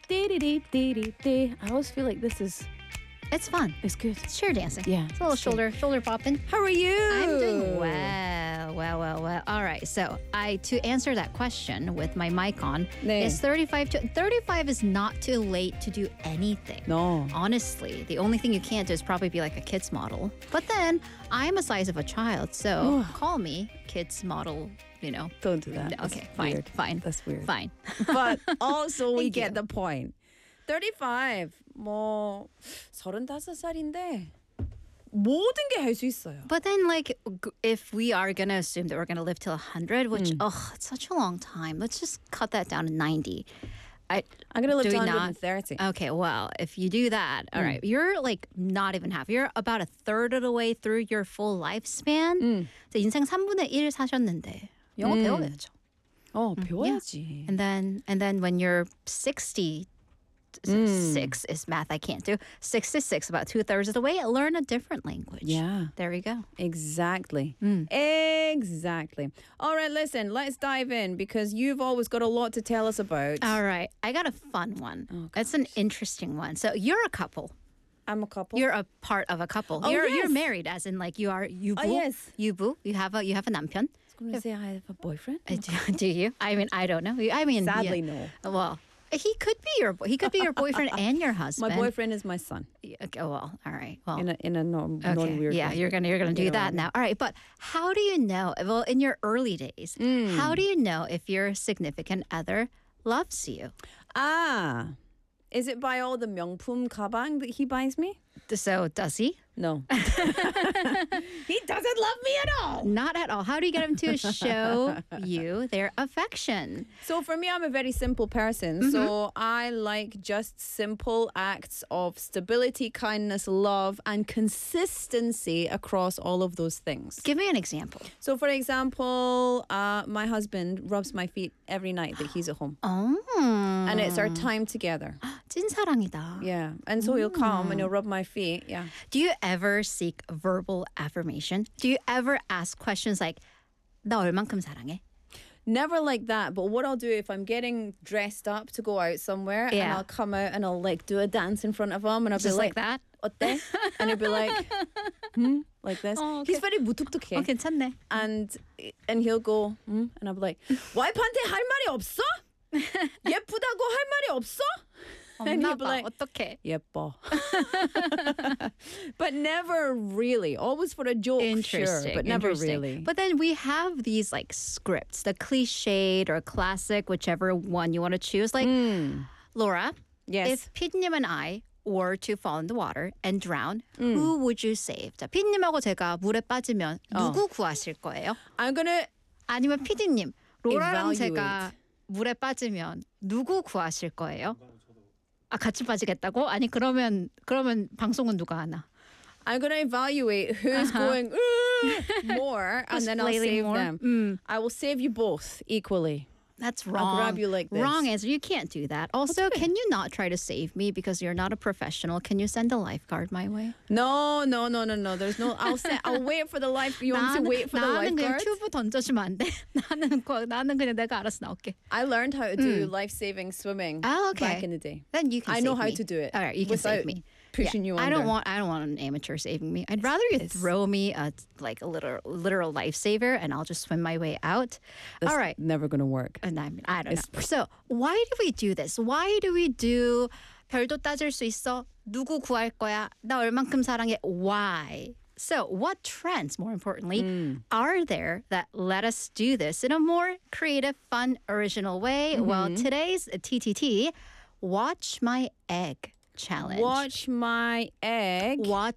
I always feel like this is It's fun. it's good. It's chair dancing. Yeah, It's a little it's good. shoulder popping. How are you? I'm doing well. All right. So to answer that question with my mic on, 네. is 35 is not too late to do anything. No. Honestly, the only thing you can't do is probably be like a kid's model. But then I'm a size of a child, so call me kid's model, Don't do that. Okay, That's fine, weird. fine. That's weird. Fine. But also we Thank get you. the point. 35 뭐 35살인데 모든 게 할 수 있어요. But then, if we are going to assume that we're going to live till 100, which, Mm. it's such a long time. Let's just cut that down to 90. I'm going to live Do to we not? 130. Okay, well, if you do that, all right, you're not even half. You're about a third of the way through your full lifespan. So 인생 3분의 1 사셨는데 영어 배워야죠. 배워야지. And then when you're 66 is math I can't do. 66, about 2/3 of the way, learn a different language. Yeah. There we go. Exactly. Exactly. All right, listen, let's dive in because you've always got a lot to tell us about. All right, I got a fun one. It's an interesting one. So you're a couple. I'm a couple. You're a part of a couple. Oh, you're yes. married, as in you are 유부. yes. 유부. You have a 남편. I was going to say I have a boyfriend. Do you? I mean, I don't know. I mean, Sadly, yeah. no. Well, he could be your boyfriend and your husband. My boyfriend is my son. Okay, well, all right. Well, In a non-weird yeah, way. you're gonna do that now. All right, but how do you know? Well, in your early days, how do you know if your significant other loves you? Is it by all the 명품 가방 that he buys me? So does he? No. He doesn't love me at all. Not at all. How do you get him to show you their affection? So for me, I'm a very simple person. So I like just simple acts of stability, kindness, love, and consistency across all of those things. Give me an example. So for example, my husband rubs my feet every night that he's at home. Oh. And it's our time together. 찐사랑이다. Yeah. And so he'll come and he'll rub my feet. Yeah. Do you ever seek verbal affirmation? Do you ever ask questions like 나 얼만큼 사랑해? Never like that, but what I'll do if I'm getting dressed up to go out somewhere and Yeah. I'll come out and I'll do a dance in front of him and I'll Just be like that? 어때? And he'll be like, like this. Oh, okay. He's very 무뚝뚝해. 괜찮네. And he'll go, and I'll be like, 와이프한테 할 말이 없어? 예쁘다고 할 말이 없어? And he'll be like, 어떡해? 예뻐. But never really. Always for a joke, sure, but never really. But then we have these scripts, the cliched or classic, whichever one you want to choose. Like, Laura, Yes. if 피디님 and I were to fall in the water and drown, who would you save? 자, 피디님하고 제가 물에 빠지면 누구 구하실 거예요? I'm gonna 아니면 피디님, 로라랑 Evaluate. 제가 물에 빠지면 누구 구하실 거예요? 같이 빠지겠다고? 아니 그러면 방송은 누가 하나? I'm gonna evaluate who's going more, and Who's then I'll flailing save more? them. I will save you both equally. That's I'll wrong. grab you like this. Wrong answer. You can't do that. Also, can you not try to save me because you're not a professional? Can you send a lifeguard my way? No. There's no. I'll wait for the life. You want me to wait for the 나는 그냥 lifeguard? 튜브 던져주면 안 돼. 나는 그냥 내가 알아서 나올게. I learned how to do life-saving swimming Oh, okay. back in the day. Then you can. I know save how me. to do it. All right, you can without save me. pushing you I don't under. want an amateur saving me. I'd rather you throw me a literal lifesaver and I'll just swim my way out. That's All right. never gonna work. And I don't know. So why do we do this? Why do we do 별도 따질 수 있어? 누구 구할 거야? 나 얼만큼 사랑해? Why? So what trends, more importantly, are there that let us do this in a more creative, fun, original way? Well, today's TTT, Watch My Egg Challenge. Watch my egg. Watch